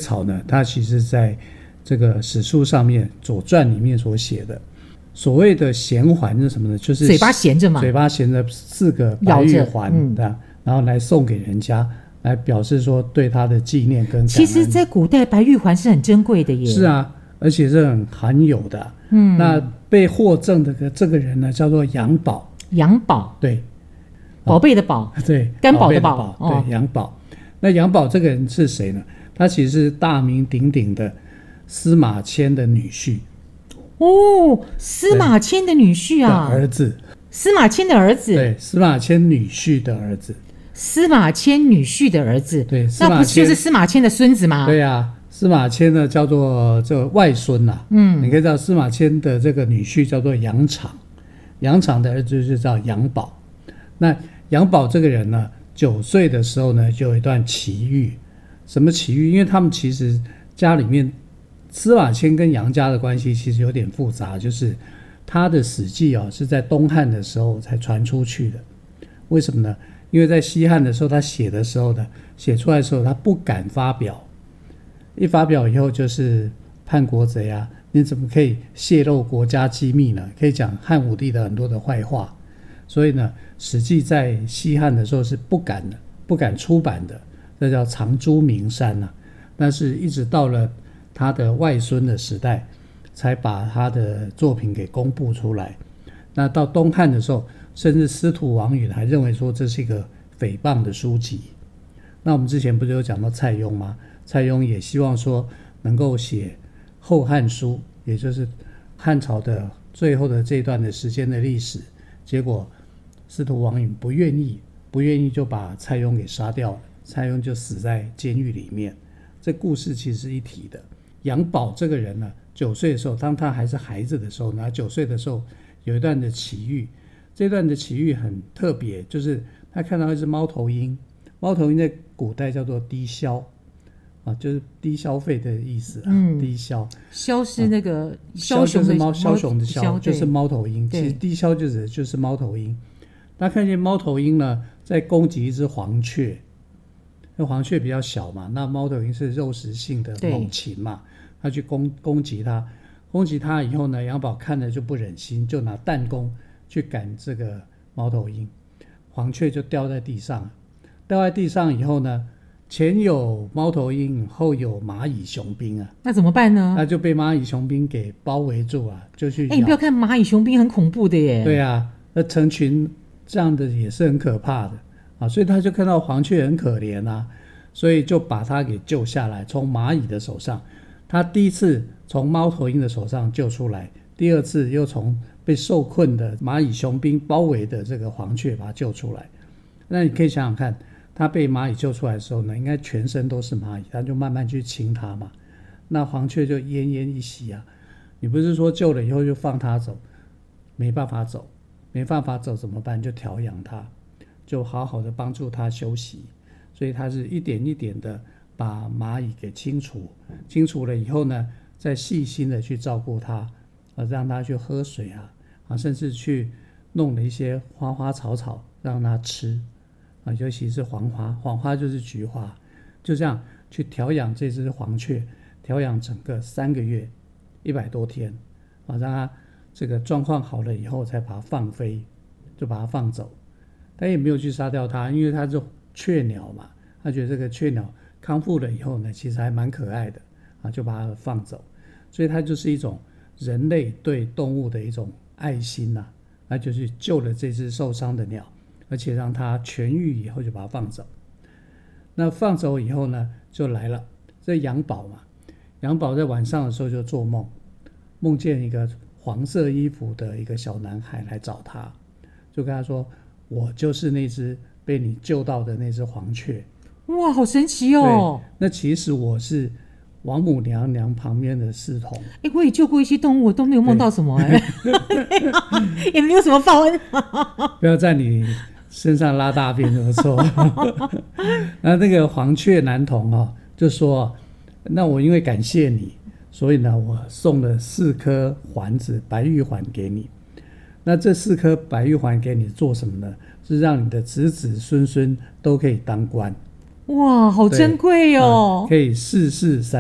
草呢，它其实在这个史书上面《左传》里面所写的。所谓的衔环是什么呢？就是嘴巴衔着嘛， 嘴巴衔着4个白玉环，然后来送给人家，来表示说对他的纪念跟感恩。 其实在古代白玉环是很珍贵的耶。 是啊，而且是很罕有的。那被获赠的这个人呢，叫做杨宝。 杨宝， 对， 宝贝的宝， 对， 干宝的宝， 对，杨宝。那杨宝这个人是谁呢？他其实是大名鼎鼎的司马迁的女婿。 哦，司马迁的女婿啊， 儿子， 司马迁的儿子， 对，司马迁女婿的儿子， 司马迁女婿的儿子， 对， 那不就是司马迁的孙子吗？ 对啊，司马迁呢叫做这个外孙呐，你可以知道司马迁的这个女婿叫做杨敞，杨敞的儿子就叫杨宝。那杨宝这个人呢，9岁的时候呢就有一段奇遇。什么奇遇？因为他们其实家里面司马迁跟杨家的关系其实有点复杂，就是他的史记是在东汉的时候才传出去的。为什么呢？因为在西汉的时候他写的时候呢，写出来的时候他不敢发表，一发表以后就是叛国贼啊，你怎么可以泄露国家机密呢？可以讲汉武帝的很多的坏话。所以呢，史记在西汉的时候是不敢出版的，这叫藏诸名山啊。但是一直到了他的外孙的时代，才把他的作品给公布出来。那到东汉的时候，甚至司徒王允还认为说这是一个诽谤的书籍。那我们之前不是有讲到蔡邕吗？蔡邕也希望说能够写后汉书，也就是汉朝的最后的这一段的时间的历史。结果司徒王允不愿意就把蔡邕给杀掉了，蔡邕就死在监狱里面。这故事其实是一体的。杨宝这个人呢，9岁的时候，当他还是孩子的时候呢，9岁的时候有一段的奇遇。这段的奇遇很特别，就是他看到一只猫头鹰。猫头鹰在古代叫做低消啊，就是低消费的意思啊。低消， 枭是那个枭就是枭雄的枭，就是猫头鹰。 其实低消就是猫头鹰。他看见猫头鹰呢在攻击一只黄雀，那黄雀比较小嘛，那猫头鹰是肉食性的猛禽嘛，他去攻击它。攻击它以后呢，杨宝看了就不忍心，就拿弹弓去赶这个猫头鹰，黄雀就掉在地上。掉在地上以后呢，前有猫头鹰，后有蚂蚁雄兵啊， 那怎么办呢？ 那就被蚂蚁雄兵给包围住啊，就去咬。 你不要看蚂蚁雄兵很恐怖的耶。 对啊，那成群这样的也是很可怕的啊，所以他就看到黄雀很可怜啊，所以就把他给救下来，从蚂蚁的手上。他第一次从猫头鹰的手上救出来，第二次又从被受困的蚂蚁雄兵包围的这个黄雀把他救出来。那你可以想想看，他被蚂蚁救出来的时候呢，应该全身都是蚂蚁，他就慢慢去亲它嘛。那黄雀就奄奄一息啊。你不是说救了以后就放它走，没办法走怎么办？就调养它，就好好的帮助它休息。所以它是一点一点的把蚂蚁给清除了以后呢，再细心的去照顾它，让它去喝水啊，甚至去弄了一些花花草草让它吃啊，尤其是黄花就是菊花，就这样去调养这只黄雀，调养整个3个月100多天啊，让它这个状况好了以后才把它放飞，就把它放走。他也没有去杀掉它，因为它是雀鸟嘛，他觉得这个雀鸟康复了以后呢，其实还蛮可爱的啊，就把它放走。所以它就是一种人类对动物的一种爱心啊，那就是救了这只受伤的鸟，而且让它痊愈以后就把它放走。那放走以后呢，就来了这杨宝嘛，杨宝在晚上的时候就做梦，梦见一个黄色衣服的一个小男孩来找他，就跟他说，我就是那只被你救到的那只黄雀。 哇，好神奇哦！ 那其实我是王母娘娘旁边的侍童。 我也救过一些动物，我都没有梦到什么也没有什么报恩。 不要在你身上拉大便就不错。那个黄雀男童就说，那我因为感谢你，所以呢我送了4颗环子白玉环给你。那这4颗白玉环给你做什么呢？是让你的子子孙孙都可以当官。 哇，好珍贵哦！ 可以世世